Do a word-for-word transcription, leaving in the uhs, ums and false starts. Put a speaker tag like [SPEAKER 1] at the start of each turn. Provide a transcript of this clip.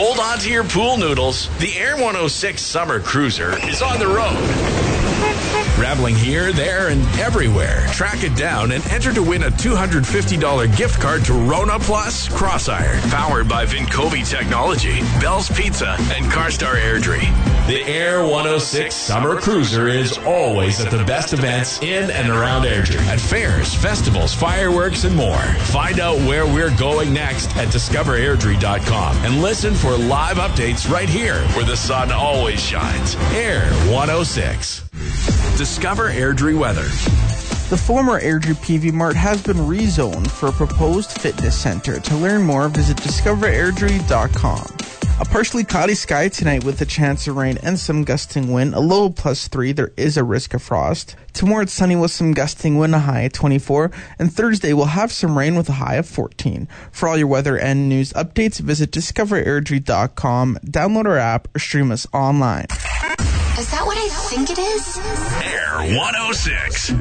[SPEAKER 1] Hold on to your pool noodles. The Air one oh six Summer Cruiser is on the road. Rambling here, there, and everywhere. Track it down and enter to win a two hundred fifty dollars gift card to Rona Plus Cross-Iron. Powered by Vincovi Technology, Bell's Pizza, and CarStar Airdrie. The Air one oh six Summer Cruiser is always at the best events in and around Airdrie. At fairs, festivals, fireworks, and more. Find out where we're going next at discover airdrie dot com and listen for live updates right here where the sun always shines. Air one oh six. Discover Airdrie weather.
[SPEAKER 2] The former Airdrie P V Mart has been rezoned for a proposed fitness center. To learn more, visit discover airdrie dot com. A partially cloudy sky tonight with a chance of rain and some gusting wind. A low of plus three. There is a risk of frost. Tomorrow it's sunny with some gusting wind, a high of twenty-four. And Thursday we'll have some rain with a high of fourteen. For all your weather and news updates, visit discover airdrie dot com. Download our app or stream us online.
[SPEAKER 3] Is that what I think it is?
[SPEAKER 1] Air one oh six.